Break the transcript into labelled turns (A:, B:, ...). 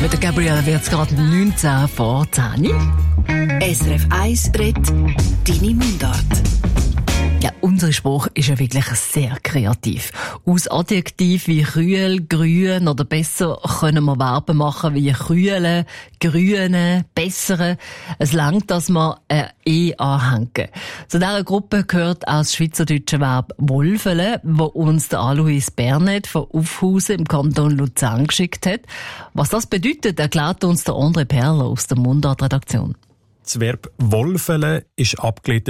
A: Mit der Gabrielle wird es gerade 19 vor 10.
B: SRF 1 redet deine Mundart.
A: Ja, unser Spruch ist ja wirklich sehr kreativ. Aus Adjektiven wie kühl, grün oder besser können wir Verben machen wie kühlen, grünen, besseren. Es langt, dass wir ein «e» anhängen. Zu dieser Gruppe gehört auch das schweizerdeutsche Verb «wolfele», wo uns der Alois Bernet von Aufhausen im Kanton Luzern geschickt hat. Was das bedeutet, erklärt uns der André Perler aus der Mundart-Redaktion.
C: Das Verb «wolfele» ist abgeleitet